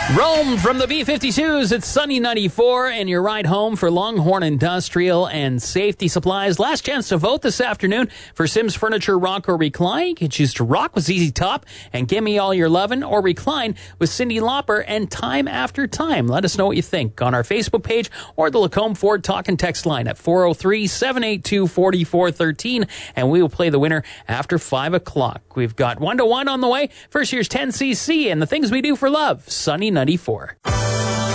Rome from the B-52s. It's Sunny 94 and your ride home for Longhorn Industrial and Safety Supplies. Last chance to vote this afternoon for Sims Furniture Rock or Recline. You can choose to rock with ZZ Top and Give Me All Your Lovin', or recline with Cyndi Lauper and Time After Time. Let us know what you think on our Facebook page or the Lacombe Ford talk and text line at 403-782-4413, and we will play the winner after 5 o'clock. We've got 1-to-1 on the way. First year's 10cc and the things we do for love. Sunny 94.